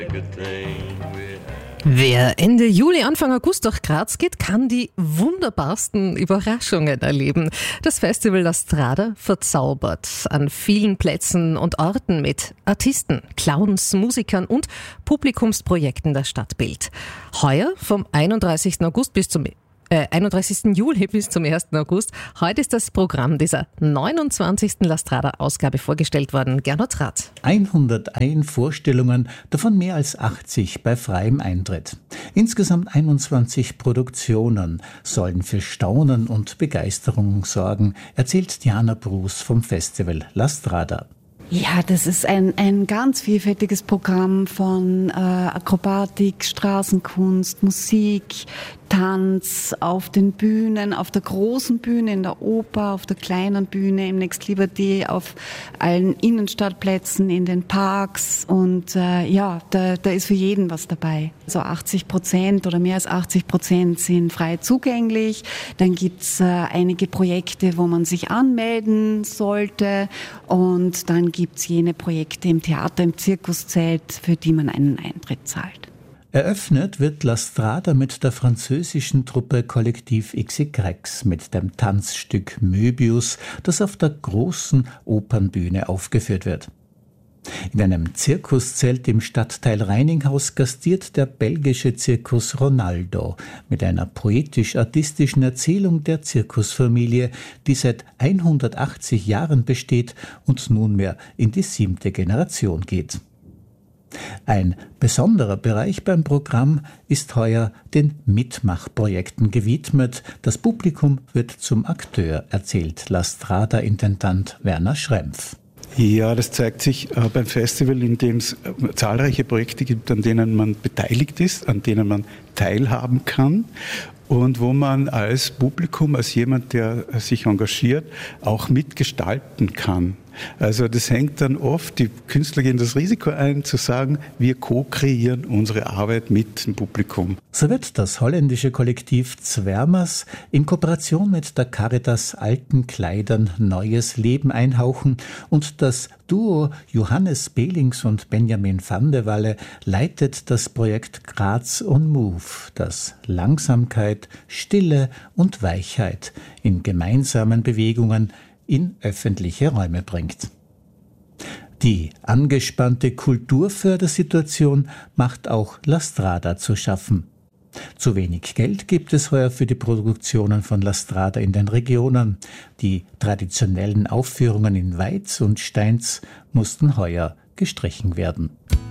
Wer Ende Juli, Anfang August durch Graz geht, kann die wunderbarsten Überraschungen erleben. Das Festival La Strada verzaubert an vielen Plätzen und Orten mit Artisten, Clowns, Musikern und Publikumsprojekten das Stadtbild. Heuer vom 31. Juli bis zum 1. August. Heute ist das Programm dieser 29. La Strada-Ausgabe vorgestellt worden. Gernot Rath. 101 Vorstellungen, davon mehr als 80 bei freiem Eintritt. Insgesamt 21 Produktionen sollen für Staunen und Begeisterung sorgen, erzählt Diana Bruß vom Festival La Strada. Ja, das ist ein ganz vielfältiges Programm von Akrobatik, Straßenkunst, Musik, Tanz auf den Bühnen, auf der großen Bühne, in der Oper, auf der kleinen Bühne, im Next Liberty, auf allen Innenstadtplätzen, in den Parks und da ist für jeden was dabei. So 80% oder mehr als 80% sind frei zugänglich. Dann gibt's einige Projekte, wo man sich anmelden sollte und dann gibt's jene Projekte im Theater, im Zirkuszelt, für die man einen Eintritt zahlt. Eröffnet wird La Strada mit der französischen Truppe Kollektiv XY mit dem Tanzstück Möbius, das auf der großen Opernbühne aufgeführt wird. In einem Zirkuszelt im Stadtteil Reininghaus gastiert der belgische Zirkus Ronaldo mit einer poetisch-artistischen Erzählung der Zirkusfamilie, die seit 180 Jahren besteht und nunmehr in die 7. Generation geht. Ein besonderer Bereich beim Programm ist heuer den Mitmachprojekten gewidmet. Das Publikum wird zum Akteur, erzählt La Strada-Intendant Werner Schrempf. Ja, das zeigt sich beim Festival, in dem es zahlreiche Projekte gibt, an denen man beteiligt ist, an denen man teilhaben kann und wo man als Publikum, als jemand, der sich engagiert, auch mitgestalten kann. Also das hängt dann oft, die Künstler gehen das Risiko ein, zu sagen, wir co-kreieren unsere Arbeit mit dem Publikum. So wird das holländische Kollektiv Zwermers in Kooperation mit der Caritas alten Kleidern neues Leben einhauchen und das Duo Johannes Belings und Benjamin van de Walle leitet das Projekt Graz on Move, das Langsamkeit, Stille und Weichheit in gemeinsamen Bewegungen in öffentliche Räume bringt. Die angespannte Kulturfördersituation macht auch La Strada zu schaffen. Zu wenig Geld gibt es heuer für die Produktionen von La Strada in den Regionen. Die traditionellen Aufführungen in Weiz und Steins mussten heuer gestrichen werden.